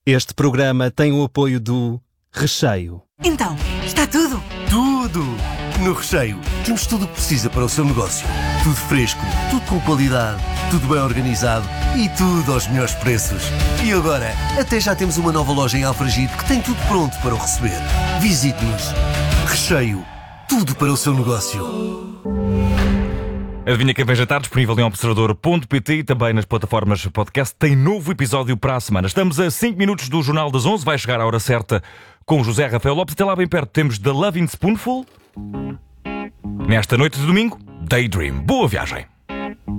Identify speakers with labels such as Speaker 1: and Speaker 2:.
Speaker 1: Este programa tem o apoio do Recheio.
Speaker 2: Então, está tudo?
Speaker 3: Tudo! No Recheio temos tudo o que precisa para o seu negócio. Tudo fresco, tudo com qualidade, tudo bem organizado e tudo aos melhores preços. E agora, até já temos uma nova loja em Alfragide que tem tudo pronto para o receber. Visite-nos. Recheio. Tudo para o seu negócio.
Speaker 4: Adivinha quem vem jantar, disponível em observador.pt e também nas plataformas podcast. Tem novo episódio para a semana. Estamos a 5 minutos do Jornal das 11. Vai chegar a hora certa com José Rafael Lopes. Até lá bem perto temos The Loving Spoonful. Nesta noite de domingo, Daydream. Boa viagem.